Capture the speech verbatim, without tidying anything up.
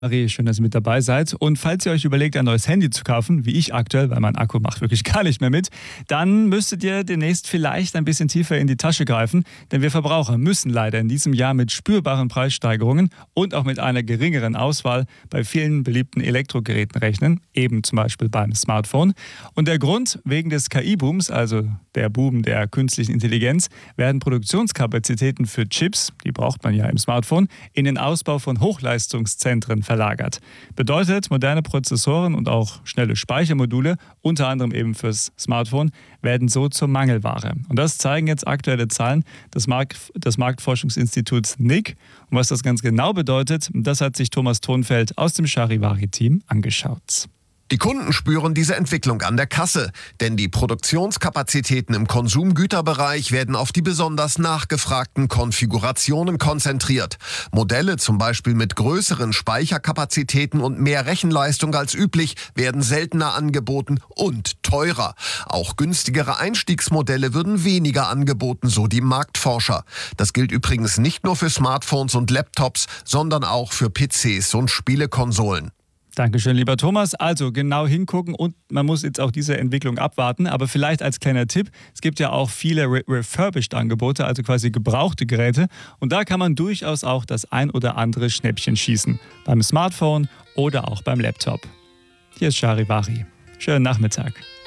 Marie, schön, dass ihr mit dabei seid. Und falls ihr euch überlegt, ein neues Handy zu kaufen, wie ich aktuell, weil mein Akku macht wirklich gar nicht mehr mit, dann müsstet ihr demnächst vielleicht ein bisschen tiefer in die Tasche greifen, denn wir Verbraucher müssen leider in diesem Jahr mit spürbaren Preissteigerungen und auch mit einer geringeren Auswahl bei vielen beliebten Elektrogeräten rechnen, eben zum Beispiel beim Smartphone. Und der Grund, wegen des K I-Booms, also der Boom der künstlichen Intelligenz, werden Produktionskapazitäten für Chips, die braucht man ja im Smartphone, in den Ausbau von Hochleistungszentren verlagert. Bedeutet, moderne Prozessoren und auch schnelle Speichermodule, unter anderem eben fürs Smartphone, werden so zur Mangelware. Und das zeigen jetzt aktuelle Zahlen des, Markt, des Marktforschungsinstituts N I C. Und was das ganz genau bedeutet, das hat sich Thomas Thonfeld aus dem Charivari-Team angeschaut. Die Kunden spüren diese Entwicklung an der Kasse, denn die Produktionskapazitäten im Konsumgüterbereich werden auf die besonders nachgefragten Konfigurationen konzentriert. Modelle zum Beispiel mit größeren Speicherkapazitäten und mehr Rechenleistung als üblich werden seltener angeboten und teurer. Auch günstigere Einstiegsmodelle würden weniger angeboten, so die Marktforscher. Das gilt übrigens nicht nur für Smartphones und Laptops, sondern auch für P Cs und Spielekonsolen. Dankeschön, lieber Thomas. Also genau hingucken und man muss jetzt auch diese Entwicklung abwarten. Aber vielleicht als kleiner Tipp, es gibt ja auch viele Re- Refurbished-Angebote, also quasi gebrauchte Geräte. Und da kann man durchaus auch das ein oder andere Schnäppchen schießen. Beim Smartphone oder auch beim Laptop. Hier ist Charivari. Schönen Nachmittag.